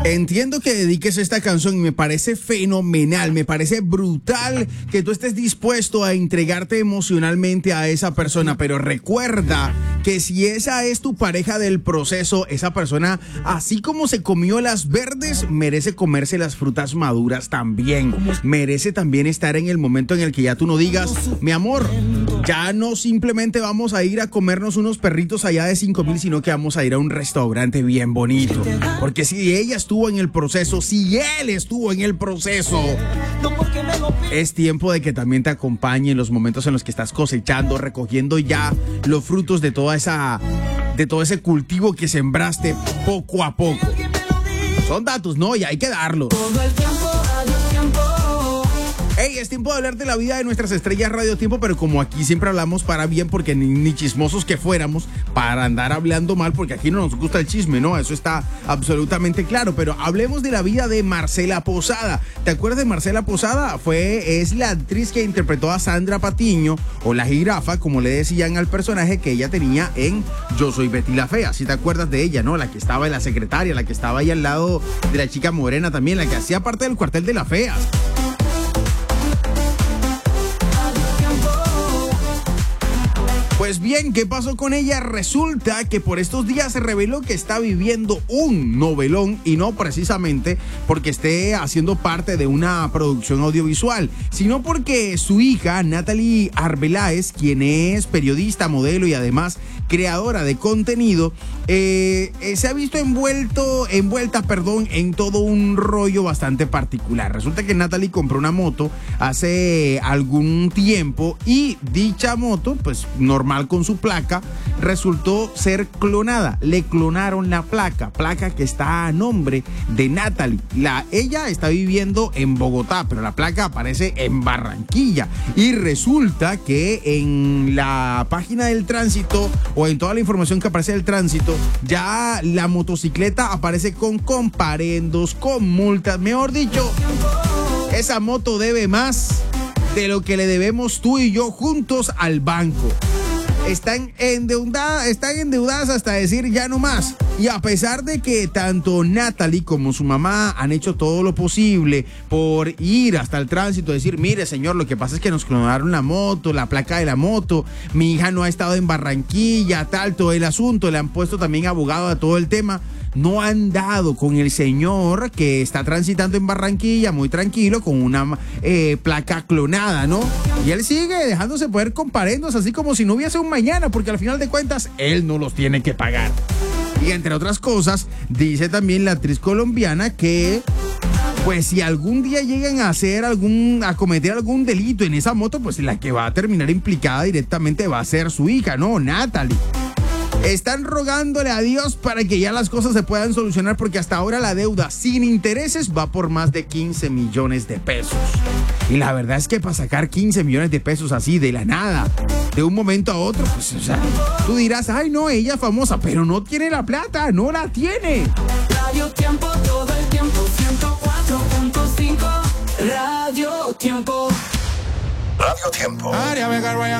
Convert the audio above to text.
Entiendo que dediques esta canción y me parece fenomenal, me parece brutal que tú estés dispuesto a entregarte emocionalmente a esa persona, pero recuerda que si esa es tu pareja del proceso, esa persona, así como se comió las verdes, merece comerse las frutas maduras también. Merece también estar en el momento en el que ya tú no digas, mi amor, ya no simplemente vamos a ir a comernos unos perritos allá de 5,000, sino que vamos a ir a un restaurante bien bonito. Porque si ella estuvo en el proceso, si él estuvo en el proceso, es tiempo de que también te acompañe en los momentos en los que estás cosechando, recogiendo ya los frutos de todo ese cultivo que sembraste poco a poco. Son datos, ¿no? Y hay que darlos. Hey, es tiempo de hablar de la vida de nuestras estrellas Radio Tiempo, pero como aquí siempre hablamos para bien, porque ni chismosos que fuéramos para andar hablando mal, porque aquí no nos gusta el chisme, ¿no? Eso está absolutamente claro, pero hablemos de la vida de Marcela Posada. ¿Te acuerdas de Marcela Posada? Es la actriz que interpretó a Sandra Patiño, o la jirafa, como le decían al personaje que ella tenía en Yo Soy Betty la Fea. ¿Sí te acuerdas de ella, no? La que estaba en la secretaria, la que estaba ahí al lado de la chica morena también, la que hacía parte del cuartel de la fea. Pues bien, ¿qué pasó con ella? Resulta que por estos días se reveló que está viviendo un novelón, y no precisamente porque esté haciendo parte de una producción audiovisual, sino porque su hija, Natalie Arbeláez, quien es periodista, modelo y además creadora de contenido, se ha visto envuelta en todo un rollo bastante particular. Resulta que Natalie compró una moto hace algún tiempo y dicha moto, pues normal con su placa, resultó ser clonada. Le clonaron la placa que está a nombre de Natalie. Ella está viviendo en Bogotá, pero la placa aparece en Barranquilla. Y resulta que en la página del tránsito, o en toda la información que aparece del tránsito, ya la motocicleta aparece con comparendos, con multas. Mejor dicho, esa moto debe más de lo que le debemos tú y yo juntos al banco. Están endeudadas hasta decir ya no más. Y a pesar de que tanto Natalie como su mamá han hecho todo lo posible por ir hasta el tránsito, decir, mire señor, lo que pasa es que nos clonaron la moto, la placa de la moto, mi hija no ha estado en Barranquilla, todo el asunto, le han puesto también abogado a todo el tema. No han dado con el señor que está transitando en Barranquilla muy tranquilo con una placa clonada, ¿no? Y él sigue dejándose poner comparendos así como si no hubiese un mañana, porque al final de cuentas él no los tiene que pagar. Y entre otras cosas, dice también la actriz colombiana que pues si algún día llegan a cometer algún delito en esa moto, pues la que va a terminar implicada directamente va a ser su hija, ¿no? Natalie. Están rogándole a Dios para que ya las cosas se puedan solucionar, porque hasta ahora la deuda sin intereses va por más de 15 millones de pesos. Y la verdad es que para sacar 15 millones de pesos así de la nada, de un momento a otro, pues, o sea, tú dirás, ay no, ella es famosa, pero no tiene la plata, no la tiene. Radio Tiempo, todo el tiempo, 104.5, Radio Tiempo. Radio Tiempo.